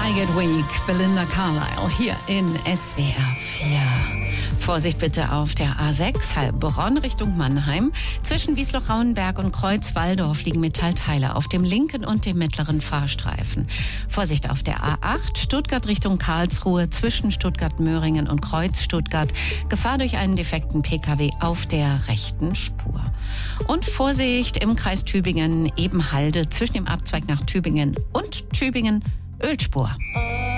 Highgate Week, Belinda Carlisle hier in SWR 4. Vorsicht bitte auf der A6 Heilbronn Richtung Mannheim. Zwischen Wiesloch-Rauenberg und Kreuzwaldorf liegen Metallteile auf dem linken und dem mittleren Fahrstreifen. Vorsicht auf der A8 Stuttgart Richtung Karlsruhe zwischen Stuttgart-Möhringen und Kreuz-Stuttgart. Gefahr durch einen defekten Pkw auf der rechten Spur. Und Vorsicht im Kreis Tübingen, Ebenhalde zwischen dem Abzweig nach Tübingen und Tübingen Ölspur.